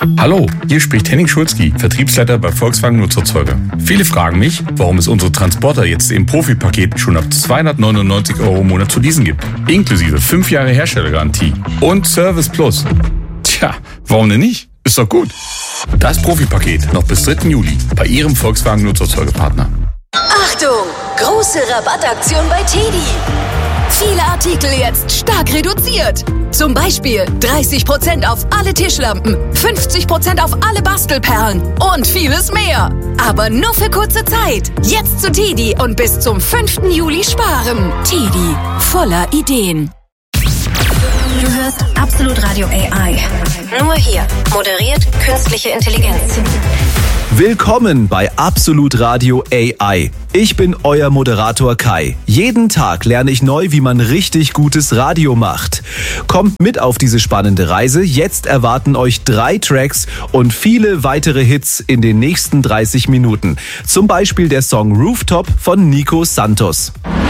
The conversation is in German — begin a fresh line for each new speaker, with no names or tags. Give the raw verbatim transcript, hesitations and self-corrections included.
Hallo, hier spricht Henning Schulzki, Vertriebsleiter bei Volkswagen Nutzerzeuger. Viele fragen mich, warum es unsere Transporter jetzt im Profipaket schon ab zweihundertneunundneunzig Euro im Monat zu leasen gibt. Inklusive fünf Jahre Herstellergarantie und Service Plus. Tja, warum denn nicht? Ist doch gut. Das Profipaket noch bis dritten Juli bei Ihrem Volkswagen Nutzerzeugerpartner.
Achtung! Große Rabattaktion bei Teddy. Viele Artikel jetzt stark reduziert. Zum Beispiel dreißig Prozent auf alle Tischlampen, fünfzig Prozent auf alle Bastelperlen und vieles mehr. Aber nur für kurze Zeit. Jetzt zu Teddy und bis zum fünften Juli sparen. Teddy, voller Ideen.
Du hörst Absolut Radio A I. Nur hier. Moderiert künstliche Intelligenz.
Willkommen bei Absolut Radio A I. Ich bin euer Moderator Kai. Jeden Tag lerne ich neu, wie man richtig gutes Radio macht. Kommt mit auf diese spannende Reise. Jetzt erwarten euch drei Tracks und viele weitere Hits in den nächsten dreißig Minuten. Zum Beispiel der Song Rooftop von Nico Santos.